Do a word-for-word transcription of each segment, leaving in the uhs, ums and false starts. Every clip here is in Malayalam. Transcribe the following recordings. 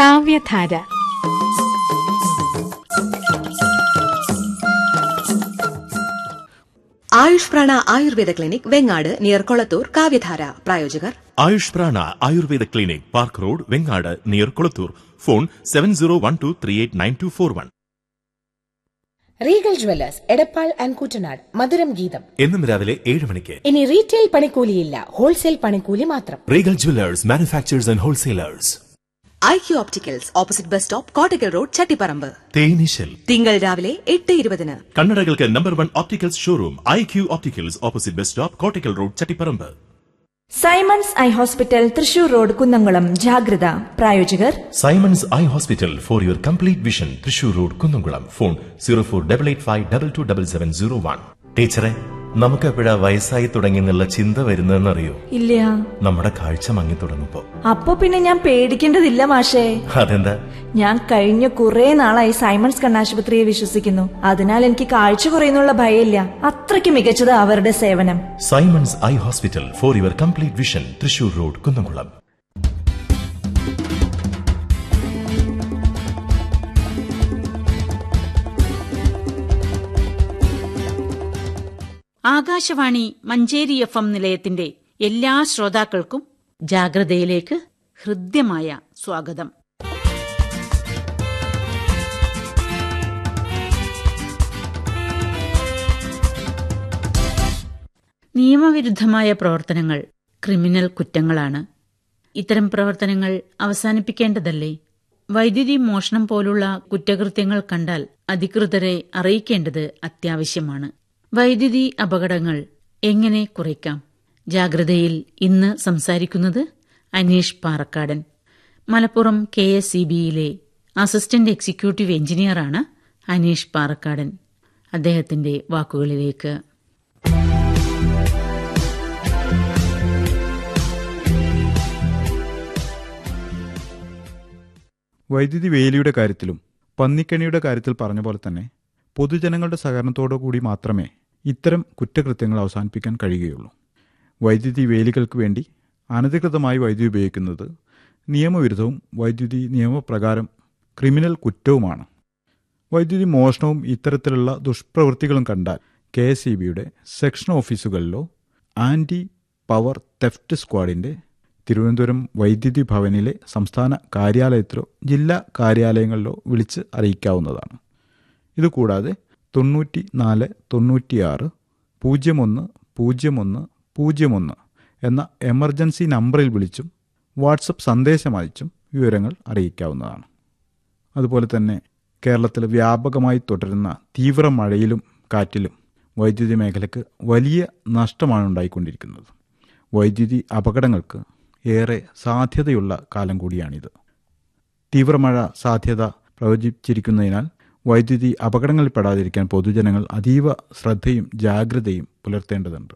കാവ്യധാര. ആയുഷ് പ്രാണ ആയുർവേദ ക്ലിനിക് വെങ്ങാട് നിയർ കൊളത്തൂർ. കാവ്യധാര പ്രായോജകർ ആയുഷ് പ്രാണ Ayurveda clinic park road Vengad near Kolathur. Phone seven zero one two three eight nine to four one. Regal jewellers Edappal and Koottanad മധുരം ഗീതം എന്നും രാവിലെ ഏഴ് മണിക്ക്. ഇനി റീറ്റെയിൽ പണിക്കൂലിയില്ല, ഹോൾസെയിൽ പണിക്കൂലി മാത്രം. Regal jewellers manufacturers and wholesalers. I Q opticals opposite bus stop Kottakkal road Chattiparamba. തേനീശൽ തിങ്കൾ രാവിലെ എട്ട് ഇരുപതിന്. കണ്ണടകൾക്ക് number one opticals showroom I Q opticals opposite bus stop Kottakkal road Chattiparamba. Symons eye hospital Thrissur road Kunnamkulam. ജാഗ്രത. പ്രായോജകർ Symons eye hospital for your complete vision Thrissur road Kunnamkulam. Phone zero four double eight five double two double seven zero one. ടീച്ചറെ, നമുക്ക് എപ്പോഴാ വയസ്സായി തുടങ്ങിയെന്നുള്ള ചിന്ത വരുന്നതെന്നറിയോ? ഇല്ല. നമ്മുടെ കാഴ്ച മങ്ങി തുടങ്ങുമ്പോ. അപ്പൊ പിന്നെ ഞാൻ പേടിക്കേണ്ടതില്ല മാഷേ. അതെന്താ? ഞാൻ കഴിഞ്ഞ കുറെ നാളായി സൈമൺസ് കണ്ണാശുപത്രിയെ വിശ്വസിക്കുന്നു. അതിനാൽ എനിക്ക് കാഴ്ച കുറയുന്നുള്ള ഭയമില്ല. അത്രയ്ക്ക് മികച്ചത് അവരുടെ സേവനം. Symons eye hospital for your complete vision Thrissur road Kunnamkulam. Akashvani Manjeri F M നിലയത്തിന്റെ എല്ലാ ശ്രോതാക്കൾക്കും ജാഗ്രതയിലേക്ക് ഹൃദ്യമായ സ്വാഗതം. നിയമവിരുദ്ധമായ പ്രവർത്തനങ്ങൾ ക്രിമിനൽ കുറ്റങ്ങളാണ്. ഇത്തരം പ്രവർത്തനങ്ങൾ അവസാനിപ്പിക്കേണ്ടതല്ലേ? വൈദ്യുതി മോഷണം പോലുള്ള കുറ്റകൃത്യങ്ങൾ കണ്ടാൽ അധികൃതരെ അറിയിക്കേണ്ടത് അത്യാവശ്യമാണ്. വൈദ്യുതി അപകടങ്ങൾ എങ്ങനെ കുറയ്ക്കാം? ജാഗ്രതയിൽ ഇന്ന് സംസാരിക്കുന്നത് Aneesh Parakkadan. Malappuram K S E ബിയിലെ അസിസ്റ്റന്റ് എക്സിക്യൂട്ടീവ് എഞ്ചിനീയറാണ് അനീഷ് പാറക്കാടൻ. അദ്ദേഹത്തിന്റെ വാക്കുകളിലേക്ക്. വൈദ്യുതി വേലിയുടെ കാര്യത്തിലും പന്നിക്കണിയുടെ കാര്യത്തിൽ പറഞ്ഞ പോലെ തന്നെ പൊതുജനങ്ങളുടെ സഹകരണത്തോടു കൂടി മാത്രമേ ഇത്തരം കുറ്റകൃത്യങ്ങൾ അവസാനിപ്പിക്കാൻ കഴിയുകയുള്ളൂ. വൈദ്യുതി വേലികൾക്ക് വേണ്ടി അനധികൃതമായി വൈദ്യുതി ഉപയോഗിക്കുന്നത് നിയമവിരുദ്ധവും വൈദ്യുതി നിയമപ്രകാരം ക്രിമിനൽ കുറ്റവുമാണ്. വൈദ്യുതി മോഷണവും ഇത്തരത്തിലുള്ള ദുഷ്പ്രവൃത്തികളും കണ്ടാൽ കെ എസ് ഇ ബിയുടെ section ഓഫീസുകളിലോ anti power theft സ്ക്വാഡിൻ്റെ Thiruvananthapuram വൈദ്യുതി ഭവനിലെ സംസ്ഥാന കാര്യാലയത്തിലോ ജില്ലാ കാര്യാലയങ്ങളിലോ വിളിച്ച് അറിയിക്കാവുന്നതാണ്. ഇതുകൂടാതെ തൊണ്ണൂറ്റി നാല് തൊണ്ണൂറ്റിയാറ് പൂജ്യം ഒന്ന് പൂജ്യം ഒന്ന് പൂജ്യം ഒന്ന് എന്ന എമർജൻസി നമ്പറിൽ വിളിച്ചും വാട്സപ്പ് സന്ദേശം അയച്ചും വിവരങ്ങൾ അറിയിക്കാവുന്നതാണ്. അതുപോലെ തന്നെ കേരളത്തിൽ വ്യാപകമായി തുടരുന്ന തീവ്ര മഴയിലും കാറ്റിലും വൈദ്യുതി മേഖലയ്ക്ക് വലിയ നഷ്ടമാണ് ഉണ്ടായിക്കൊണ്ടിരിക്കുന്നത്. വൈദ്യുതി അപകടങ്ങൾക്ക് ഏറെ സാധ്യതയുള്ള കാലം കൂടിയാണിത്. തീവ്രമഴ സാധ്യത പ്രവചിച്ചിരിക്കുന്നതിനാൽ വൈദ്യുതി അപകടങ്ങളിൽപ്പെടാതിരിക്കാൻ പൊതുജനങ്ങൾ അതീവ ശ്രദ്ധയും ജാഗ്രതയും പുലർത്തേണ്ടതുണ്ട്.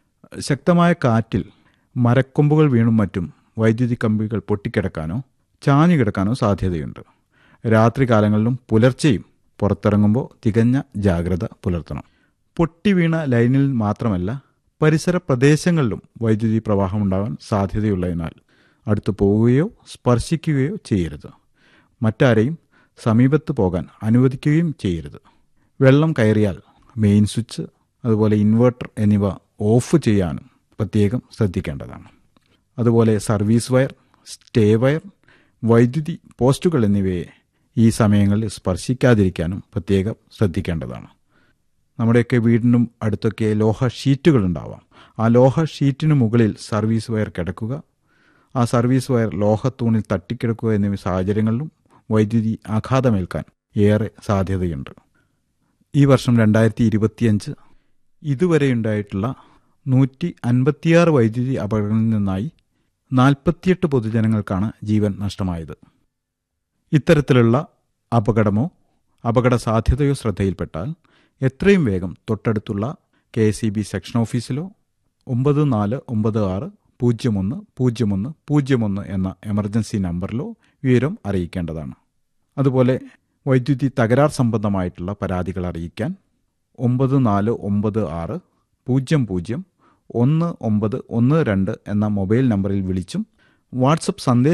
ശക്തമായ കാറ്റിൽ മരക്കൊമ്പുകൾ വീണും മറ്റും വൈദ്യുതി കമ്പികൾ പൊട്ടിക്കിടക്കാനോ ചാഞ്ഞു കിടക്കാനോ സാധ്യതയുണ്ട്. രാത്രികാലങ്ങളിലും പുലർച്ചെയും പുറത്തിറങ്ങുമ്പോൾ തികഞ്ഞ ജാഗ്രത പുലർത്തണം. പൊട്ടിവീണ ലൈനിൽ മാത്രമല്ല പരിസര പ്രദേശങ്ങളിലും വൈദ്യുതി പ്രവാഹമുണ്ടാകാൻ സാധ്യതയുള്ളതിനാൽ അടുത്തു പോവുകയോ സ്പർശിക്കുകയോ ചെയ്യരുത്. മറ്റാരെയും സമീപത്ത് പോകാൻ അനുവദിക്കുകയും ചെയ്യരുത്. വെള്ളം കയറിയാൽ മെയിൻ സ്വിച്ച് അതുപോലെ ഇൻവെർട്ടർ എന്നിവ ഓഫ് ചെയ്യാനും പ്രത്യേകം ശ്രദ്ധിക്കേണ്ടതാണ്. അതുപോലെ സർവീസ് വയർ, സ്റ്റേ വയർ, വൈദ്യുതി പോസ്റ്റുകൾ എന്നിവയെ ഈ സമയങ്ങളിൽ സ്പർശിക്കാതിരിക്കാനും പ്രത്യേകം ശ്രദ്ധിക്കേണ്ടതാണ്. നമ്മുടെയൊക്കെ വീടിനും അടുത്തൊക്കെ ലോഹ ഷീറ്റുകളുണ്ടാവാം. ആ ലോഹ ഷീറ്റിനു മുകളിൽ സർവീസ് വയർ കിടക്കുക, ആ സർവീസ് വയർ ലോഹത്തൂണിൽ തട്ടിക്കിടക്കുക എന്നിവ സാഹചര്യങ്ങളിലും വൈദ്യുതി ആഘാതമേൽക്കാൻ ഏറെ സാധ്യതയുണ്ട്. ഈ വർഷം രണ്ടായിരത്തി ഇരുപത്തിയഞ്ച് ഇതുവരെയുണ്ടായിട്ടുള്ള നൂറ്റി അൻപത്തിയാറ് വൈദ്യുതി അപകടങ്ങളിൽ നിന്നായി നാൽപ്പത്തിയെട്ട് പൊതുജനങ്ങൾക്കാണ് ജീവൻ നഷ്ടമായത്. ഇത്തരത്തിലുള്ള അപകടമോ അപകട സാധ്യതയോ ശ്രദ്ധയിൽപ്പെട്ടാൽ എത്രയും വേഗം തൊട്ടടുത്തുള്ള K S E B section ഓഫീസിലോ ഒമ്പത് നാല് ഒമ്പത് ആറ് പൂജ്യം ഒന്ന് പൂജ്യം ഒന്ന് പൂജ്യം ഒന്ന് എന്ന എമർജൻസി നമ്പറിലോ വിവരം അറിയിക്കേണ്ടതാണ്. അതുപോലെ വൈദ്യുതി തകരാർ സംബന്ധമായിട്ടുള്ള പരാതികൾ അറിയിക്കാൻ ഒമ്പത് നാല് ഒമ്പത് ആറ് പൂജ്യം പൂജ്യം ഒന്ന് ഒമ്പത് ഒന്ന് രണ്ട് എന്ന മൊബൈൽ നമ്പറിൽ വിളിച്ചും വാട്സപ്പ് സന്ദേശം